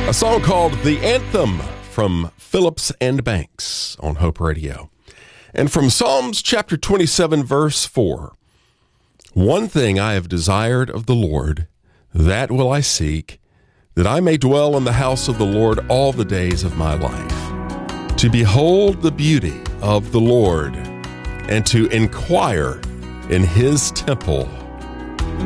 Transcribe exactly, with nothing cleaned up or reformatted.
A song called The Anthem from Phillips and Banks on Hope Radio. And from Psalms chapter twenty-seven, verse four, one thing I have desired of the Lord, that will I seek, that I may dwell in the house of the Lord all the days of my life, to behold the beauty of the Lord and to inquire in his temple.